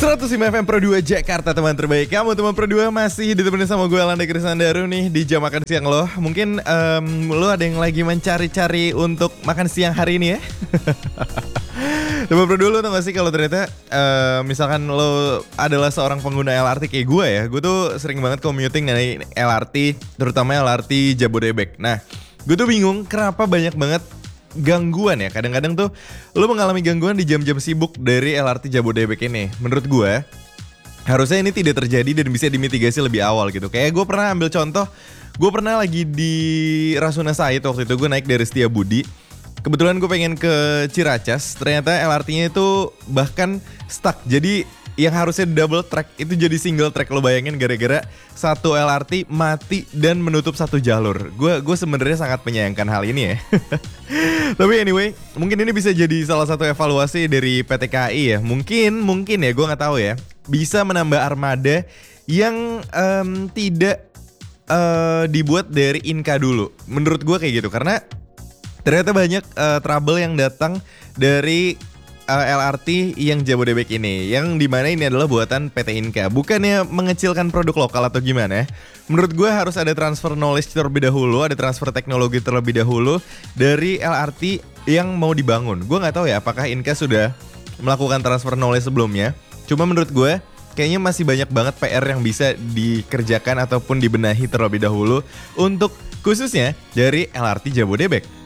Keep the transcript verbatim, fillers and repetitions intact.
seratus lima F M Pro dua Jakarta, teman terbaik kamu. Teman Pro dua masih ditemenin sama gue Alanda Krisandaru nih di jam makan siang lo. Mungkin um, lo ada yang lagi mencari-cari untuk makan siang hari ini ya. Teman Pro dua, lo tau gak sih kalau ternyata uh, misalkan lo adalah seorang pengguna L R T kayak gue ya. Gue tuh sering banget commuting dari L R T, terutama L R T Jabodebek. Nah, gue tuh bingung kenapa banyak banget gangguan ya. Kadang-kadang tuh lo mengalami gangguan di jam-jam sibuk dari L R T Jabodebek ini. Menurut gue harusnya ini tidak terjadi dan bisa dimitigasi lebih awal gitu. Kayak gue pernah ambil contoh, gue pernah lagi di Rasuna Said waktu itu. Gue naik dari Setiabudi, kebetulan gue pengen ke Ciracas. Ternyata L R T-nya itu bahkan stuck. Jadi yang harusnya double track itu jadi single track. Lo bayangin, gara-gara satu L R T mati dan menutup satu jalur. Gue gue sebenarnya sangat menyayangkan hal ini ya. Tapi anyway, mungkin ini bisa jadi salah satu evaluasi dari P T K A I ya. Mungkin mungkin ya, gue nggak tahu ya. Bisa menambah armada yang um, tidak uh, dibuat dari Inka dulu. Menurut gue kayak gitu, karena ternyata banyak uh, trouble yang datang dari uh, L R T yang Jabodebek ini, yang dimana ini adalah buatan P T Inka. Bukannya mengecilkan produk lokal atau gimana. Menurut gue harus ada transfer knowledge terlebih dahulu, ada transfer teknologi terlebih dahulu dari L R T yang mau dibangun. Gue nggak tahu ya apakah Inka sudah melakukan transfer knowledge sebelumnya. Cuma menurut gue kayaknya masih banyak banget P R yang bisa dikerjakan ataupun dibenahi terlebih dahulu untuk khususnya dari L R T Jabodebek.